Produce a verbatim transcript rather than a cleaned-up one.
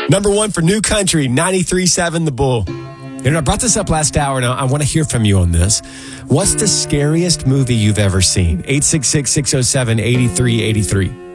Number one for New Country, ninety-three point seven The Bull. You know, I brought this up last hour, and I want to hear from you on this. What's the scariest movie you've ever seen? eight six six, six oh seven, eight three eight three.